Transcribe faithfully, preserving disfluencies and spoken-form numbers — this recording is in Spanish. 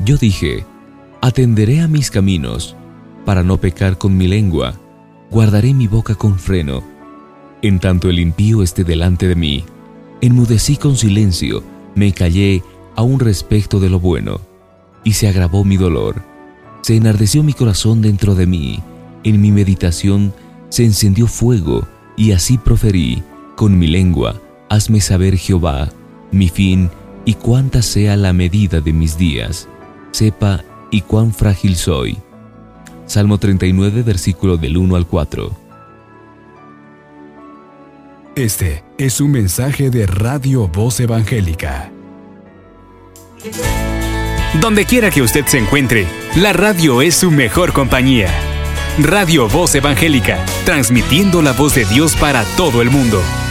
Yo dije: atenderé a mis caminos, para no pecar con mi lengua, guardaré mi boca con freno. En tanto el impío esté delante de mí, enmudecí con silencio, me callé aún respecto de lo bueno, y se agravó mi dolor. Se enardeció mi corazón dentro de mí, en mi meditación se encendió fuego, y así proferí con mi lengua: hazme saber, Jehová, mi fin y cuánta sea la medida de mis días. Sepa y cuán frágil soy. Salmo treinta y nueve, versículo del uno al cuatro. Este es un mensaje de Radio Voz Evangélica. Donde quiera que usted se encuentre, la radio es su mejor compañía. Radio Voz Evangélica, transmitiendo la voz de Dios para todo el mundo.